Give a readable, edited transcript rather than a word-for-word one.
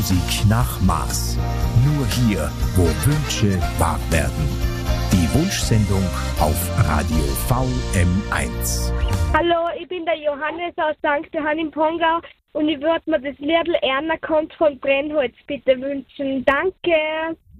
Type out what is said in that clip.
Musik nach Maß. Nur hier, wo Wünsche wahr werden. Die Wunschsendung auf Radio VM1. Hallo, ich bin der Johannes aus St. Johann im Pongau und ich würde mir das Liedl Erna kommt von Brennholz bitte wünschen. Danke.